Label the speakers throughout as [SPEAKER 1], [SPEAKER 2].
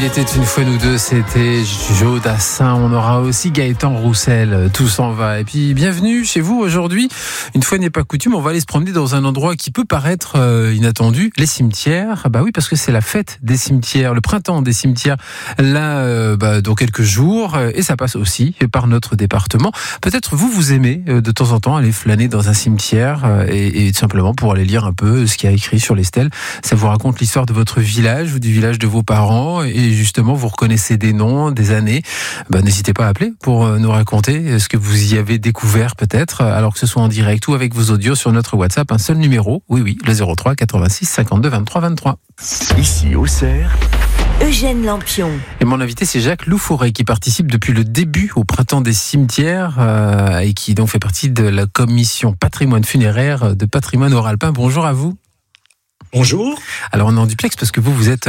[SPEAKER 1] Il était une fois nous deux, c'était Joe Dassin. On aura aussi Gaëtan Roussel. Tout s'en va. Et puis, bienvenue chez vous aujourd'hui. Une fois n'est pas coutume, on va aller se promener dans un endroit qui peut paraître inattendu. Les cimetières. Bah oui, parce que c'est la fête des cimetières, le printemps des cimetières. Là, dans quelques jours. Et ça passe aussi par notre département. Peut-être vous aimez de temps en temps aller flâner dans un cimetière et simplement pour aller lire un peu ce qu'il y a écrit sur les stèles. Ça vous raconte l'histoire de votre village ou du village de vos parents. Et justement, vous reconnaissez des noms, des années. N'hésitez pas à appeler pour nous raconter ce que vous y avez découvert peut-être, alors que ce soit en direct ou avec vos audios sur notre WhatsApp. Un seul numéro, oui, le 03 86 52 23 23.
[SPEAKER 2] Ici, Auxerre,
[SPEAKER 3] Eugène Lampion.
[SPEAKER 1] Et mon invité, c'est Jacques Loufouré, qui participe depuis le début au Printemps des cimetières et qui donc fait partie de la commission patrimoine funéraire de Patrimoine Haut-Rhin-Alpin. Bonjour à vous.
[SPEAKER 4] Bonjour.
[SPEAKER 1] Alors on est en duplex parce que vous êtes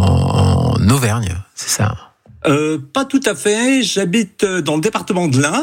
[SPEAKER 1] en Auvergne, c'est ça ?
[SPEAKER 4] Pas tout à fait. J'habite dans le département de l'Ain,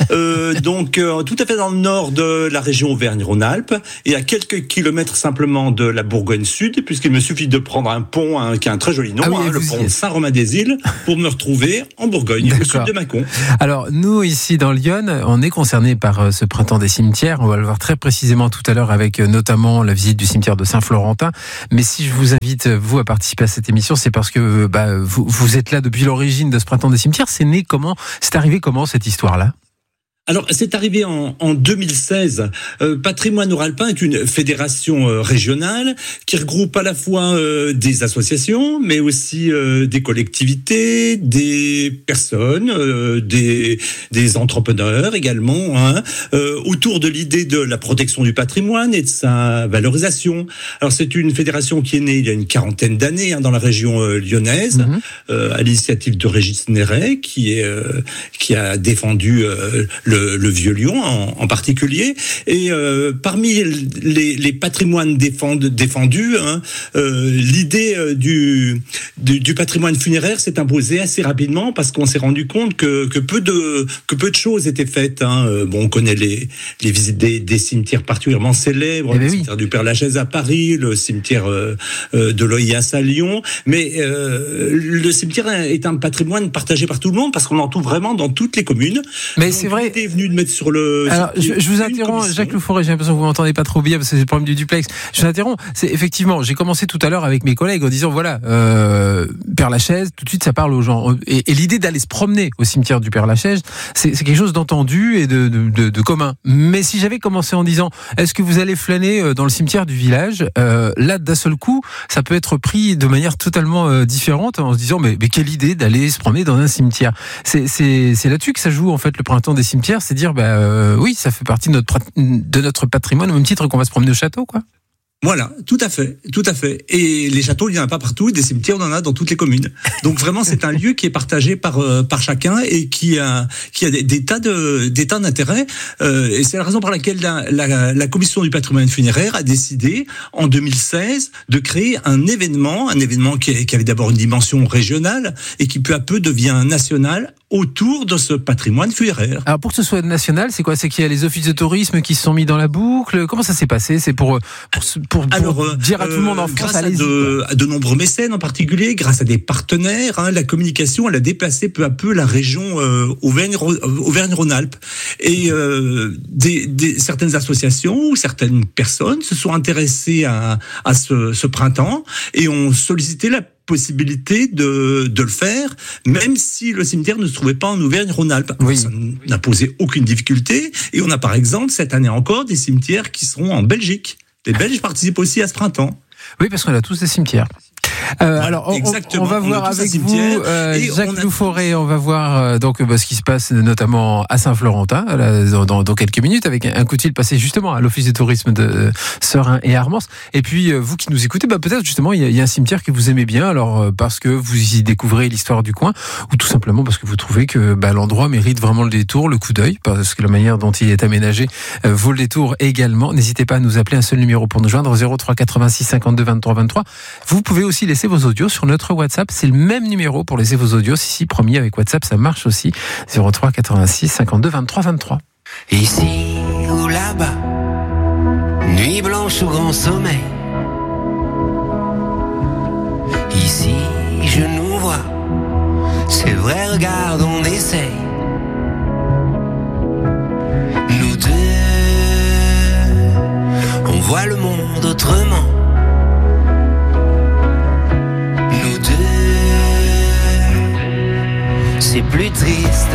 [SPEAKER 4] donc tout à fait dans le nord de la région Auvergne-Rhône-Alpes, et à quelques kilomètres simplement de la Bourgogne Sud, puisqu'il me suffit de prendre un pont qui a un très joli nom, le pont Saint-Romain-des-Îles, pour me retrouver en Bourgogne, au sud de Mâcon.
[SPEAKER 1] Alors nous ici dans Lyon, on est concernés par ce printemps des cimetières. On va le voir très précisément tout à l'heure avec notamment la visite du cimetière de Saint-Florentin. Mais si je vous invite vous à participer à cette émission, c'est parce que vous êtes là depuis l'origine de ce printemps des cimetières. C'est arrivé comment cette histoire-là ?
[SPEAKER 4] Alors, c'est arrivé en 2016. Patrimoine Haut-Rhin-Alpin est une fédération régionale qui regroupe à la fois des associations, mais aussi des collectivités, des personnes, des entrepreneurs également, autour de l'idée de la protection du patrimoine et de sa valorisation. Alors, c'est une fédération qui est née il y a une quarantaine d'années dans la région lyonnaise, à l'initiative de Régis Néret, qui a défendu le Vieux Lyon en particulier, et parmi les patrimoines défendus, l'idée du patrimoine funéraire s'est imposée assez rapidement parce qu'on s'est rendu compte que peu de choses étaient faites. On connaît les visites des cimetières particulièrement célèbres, le cimetière du Père-Lachaise à Paris, le cimetière de l'Oyasse à Lyon, mais le cimetière est un patrimoine partagé par tout le monde parce qu'on en trouve vraiment dans toutes les communes.
[SPEAKER 1] Mais
[SPEAKER 4] donc,
[SPEAKER 1] c'est vrai.
[SPEAKER 4] Est venu de mettre sur le.
[SPEAKER 1] Alors, je vous interromps, Jacques Loufouré, j'ai l'impression que vous m'entendez pas trop bien parce que c'est le problème du duplex. Je vous interromps. C'est effectivement, j'ai commencé tout à l'heure avec mes collègues en disant voilà, Père-Lachaise, tout de suite ça parle aux gens. Et l'idée d'aller se promener au cimetière du Père-Lachaise, c'est quelque chose d'entendu et de commun. Mais si j'avais commencé en disant est-ce que vous allez flâner dans le cimetière du village, là d'un seul coup, ça peut être pris de manière totalement différente en se disant mais quelle idée d'aller se promener dans un cimetière. C'est là-dessus que ça joue en fait le printemps des cimetières, c'est dire oui, ça fait partie de notre patrimoine au même titre qu'on va se promener au château, quoi.
[SPEAKER 4] Voilà, tout à fait. Et les châteaux, il n'y en a pas partout, des cimetières, on en a dans toutes les communes. Donc vraiment, c'est un lieu qui est partagé par chacun et qui a des tas d'intérêts. Et c'est la raison pour laquelle la commission du patrimoine funéraire a décidé, en 2016, de créer un événement qui avait d'abord une dimension régionale et qui peu à peu devient national autour de ce patrimoine funéraire.
[SPEAKER 1] Alors pour que ce soit national, c'est quoi ? C'est qu'il y a les offices de tourisme qui se sont mis dans la boucle. Comment ça s'est passé ? C'est pour dire à tout le monde en France,
[SPEAKER 4] grâce à de nombreux mécènes en particulier, grâce à des partenaires, la communication, elle a déplacé peu à peu la région Auvergne-Rhône-Alpes. Et certaines associations ou certaines personnes se sont intéressées à ce printemps et ont sollicité la possibilité de le faire, même si le cimetière ne se trouvait pas en Auvergne-Rhône-Alpes.
[SPEAKER 1] Oui.
[SPEAKER 4] Ça n'a posé aucune difficulté. Et on a par exemple, cette année encore, des cimetières qui seront en Belgique. Les Belges participent aussi à ce printemps.
[SPEAKER 1] Oui, parce qu'on a tous des cimetières. Alors, on va voir avec vous, Jacques Loufouré, on va voir ce qui se passe notamment à Saint-Florentin dans quelques minutes avec un coup de fil passé justement à l'office de tourisme de Serein et Armance. Et puis vous qui nous écoutez, peut-être justement il y a un cimetière que vous aimez bien, alors parce que vous y découvrez l'histoire du coin ou tout simplement parce que vous trouvez que l'endroit mérite vraiment le détour, le coup d'œil, parce que la manière dont il est aménagé vaut le détour également. N'hésitez pas à nous appeler, un seul numéro pour nous joindre, 03 86 52 23 23. Vous pouvez aussi laisser vos audios sur notre WhatsApp, c'est le même numéro pour laisser vos audios. Si, promis, avec WhatsApp, ça marche aussi. 03 86 52 23 23.
[SPEAKER 5] Ici ou là-bas, nuit blanche au grand sommet. Ici, je nous vois regarde, on essaye. Nous deux, on voit le monde autrement. Nous deux, c'est plus triste.